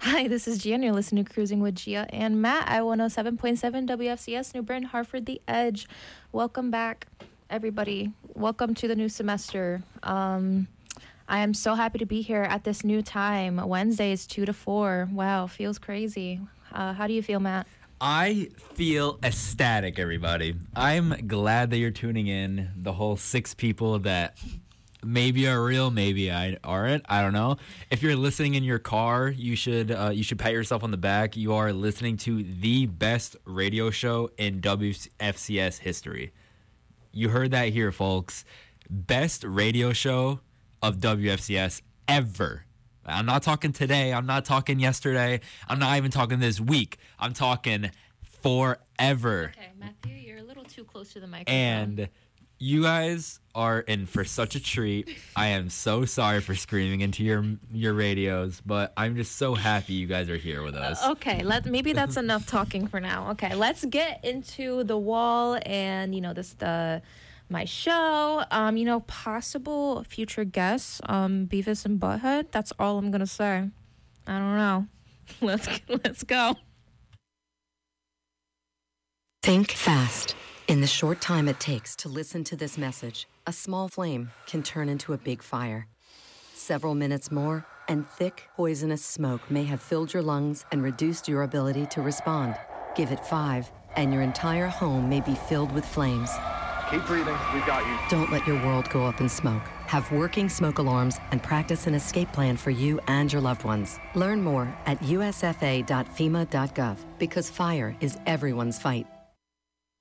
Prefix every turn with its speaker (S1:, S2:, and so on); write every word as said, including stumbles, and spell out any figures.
S1: Hi, this is Gia, and you're listening to Cruising with Gia and Matt at one oh seven point seven W F C S, New Bern, Hartford, The Edge. Welcome back, everybody. Welcome to the new semester. Um, I am so happy to be here at this new time. Wednesdays, two to four. Wow, feels crazy. Uh, how do you feel, Matt?
S2: I feel ecstatic, everybody. I'm glad that you're tuning in. The whole six people that maybe are real, maybe I aren't. I don't know. If you're listening in your car, you should uh, you should pat yourself on the back. You are listening to the best radio show in W F C S history. You heard that here, folks. Best radio show of W F C S ever. I'm not talking today. I'm not talking yesterday. I'm not even talking this week. I'm talking forever.
S1: Okay, Matthew, you're a little too close to the microphone.
S2: And you guys are in for such a treat. I am so sorry for screaming into your your radios, but I'm just so happy you guys are here with us.
S1: Uh, okay, let maybe that's enough talking for now. Okay, let's get into the wall and you know this the my show. Um, you know, possible future guests. Um, Beavis and Butthead. That's all I'm gonna say. I don't know. Let's let's go.
S3: Think fast. In the short time it takes to listen to this message, a small flame can turn into a big fire. Several minutes more, and thick, poisonous smoke may have filled your lungs and reduced your ability to respond. Give it five, and your entire home may be filled with flames.
S4: Keep breathing. We've got you.
S3: Don't let your world go up in smoke. Have working smoke alarms and practice an escape plan for you and your loved ones. Learn more at U S F A dot FEMA dot gov because fire is everyone's fight.